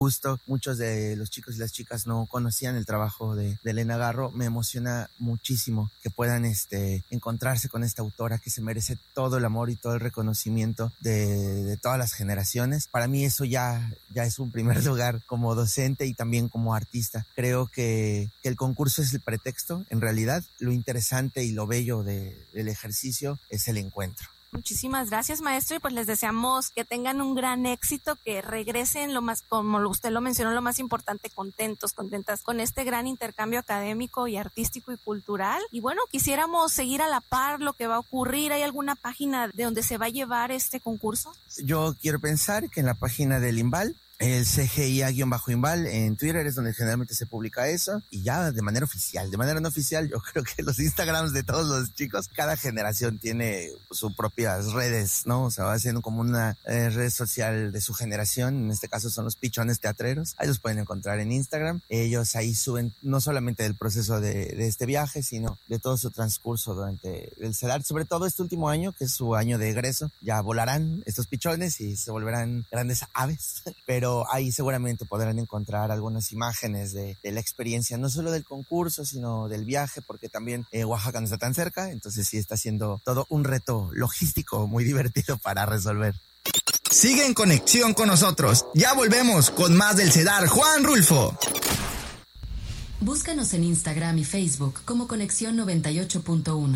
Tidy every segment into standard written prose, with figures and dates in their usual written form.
Justo muchos de los chicos y las chicas no conocían el trabajo de Elena Garro. Me emociona muchísimo que puedan encontrarse con esta autora que se merece todo el amor y todo el reconocimiento de todas las generaciones. Para mí eso ya es un primer lugar como docente y también como artista. Creo que el concurso es el pretexto. En realidad, lo interesante y lo bello del ejercicio es el encuentro. Muchísimas gracias, maestro, y pues les deseamos que tengan un gran éxito, que regresen lo más, como usted lo mencionó, lo más importante, contentas con este gran intercambio académico y artístico y cultural. Y bueno, quisiéramos seguir a la par lo que va a ocurrir. ¿Hay alguna página de donde se va a llevar este concurso? Yo quiero pensar que en la página del IMBAL, el CGIA-IMBAL, en Twitter es donde generalmente se publica eso, y ya de manera oficial. De manera no oficial, yo creo que los Instagrams de todos los chicos, cada generación tiene sus propias redes, ¿no? O sea, va haciendo como una red social de su generación. En este caso son los pichones teatreros. Ahí los pueden encontrar en Instagram. Ellos ahí suben no solamente del proceso de este viaje, sino de todo su transcurso durante el CEDART, sobre todo este último año, que es su año de egreso. Ya volarán estos pichones y se volverán grandes aves, pero ahí seguramente podrán encontrar algunas imágenes de la experiencia, no solo del concurso, sino del viaje, porque también Oaxaca no está tan cerca, entonces sí está siendo todo un reto logístico muy divertido para resolver. Sigue en conexión con nosotros. Ya volvemos con más del CEDAR Juan Rulfo. Búscanos en Instagram y Facebook como Conexión 98.1.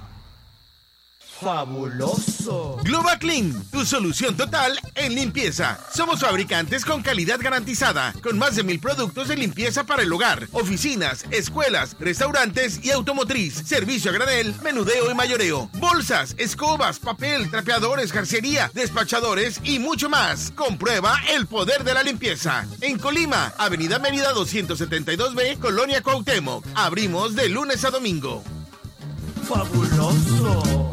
¡Fabuloso! Globa Clean, tu solución total en limpieza. Somos fabricantes con calidad garantizada, con más de 1,000 productos de limpieza para el hogar, oficinas, escuelas, restaurantes y automotriz. Servicio a granel, menudeo y mayoreo. Bolsas, escobas, papel, trapeadores, jarcería, despachadores y mucho más. Comprueba el poder de la limpieza. En Colima, Avenida Mérida 272B, Colonia Cuauhtémoc. Abrimos de lunes a domingo. ¡Fabuloso!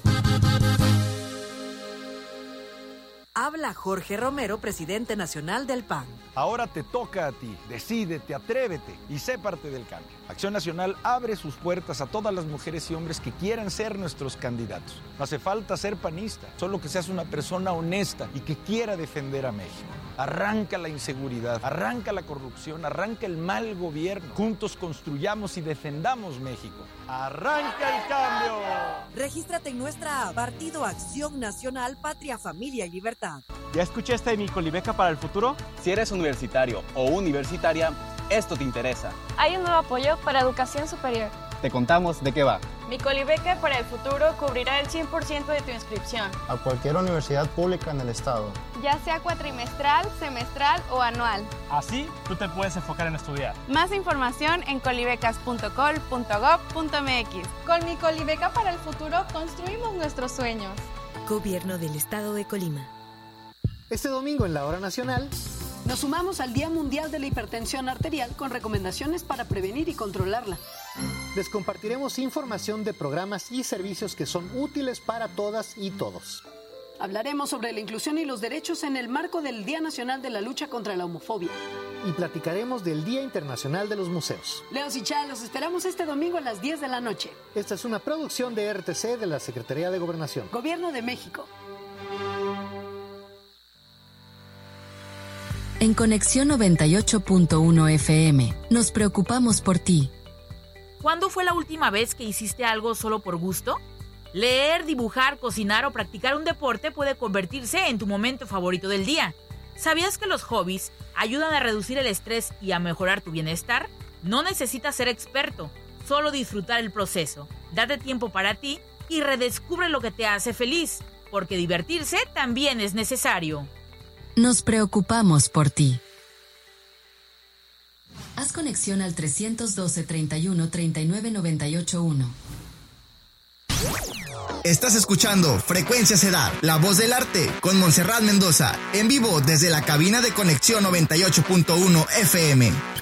Habla Jorge Romero, presidente nacional del PAN. Ahora te toca a ti. Decídete, atrévete y sé parte del cambio. Acción Nacional abre sus puertas a todas las mujeres y hombres que quieran ser nuestros candidatos. No hace falta ser panista, solo que seas una persona honesta y que quiera defender a México. Arranca la inseguridad, arranca la corrupción, arranca el mal gobierno. Juntos construyamos y defendamos México. ¡Arranca el cambio! Regístrate en nuestra app Partido Acción Nacional, Patria, Familia y Libertad. ¿Ya escuchaste de mi Colibeca para el futuro? Si eres universitario o universitaria, esto te interesa. Hay un nuevo apoyo para educación superior. Te contamos de qué va. Mi Colibeca para el futuro cubrirá el 100% de tu inscripción. A cualquier universidad pública en el estado. Ya sea cuatrimestral, semestral o anual. Así, tú te puedes enfocar en estudiar. Más información en colibecas.col.gov.mx. Con mi Colibeca para el futuro construimos nuestros sueños. Gobierno del Estado de Colima. Este domingo en la Hora Nacional nos sumamos al Día Mundial de la Hipertensión Arterial con recomendaciones para prevenir y controlarla. Les compartiremos información de programas y servicios que son útiles para todas y todos. Hablaremos sobre la inclusión y los derechos en el marco del Día Nacional de la Lucha contra la Homofobia. Y platicaremos del Día Internacional de los Museos. Leos y Chá, los esperamos este domingo a las 10 de la noche. Esta es una producción de RTC de la Secretaría de Gobernación. Gobierno de México. En Conexión 98.1 FM, nos preocupamos por ti. ¿Cuándo fue la última vez que hiciste algo solo por gusto? Leer, dibujar, cocinar o practicar un deporte puede convertirse en tu momento favorito del día. ¿Sabías que los hobbies ayudan a reducir el estrés y a mejorar tu bienestar? No necesitas ser experto, solo disfrutar el proceso. Date tiempo para ti y redescubre lo que te hace feliz, porque divertirse también es necesario. Nos preocupamos por ti. Haz conexión al 312 31 39 981. Estás escuchando Frecuencia CEDAR, la voz del arte, con Montserrat Mendoza, en vivo desde la cabina de Conexión 98.1 FM.